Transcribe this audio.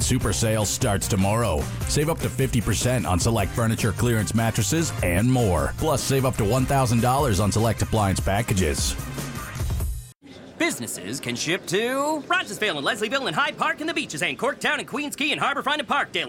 Super Sale starts tomorrow. Save up to 50% on select furniture clearance mattresses and more. Plus, save up to $1,000 on select appliance packages. Businesses can ship to Rogersville and Leslieville and Hyde Park and the Beaches and Corktown and Queens Key and Harborfront and Parkdale.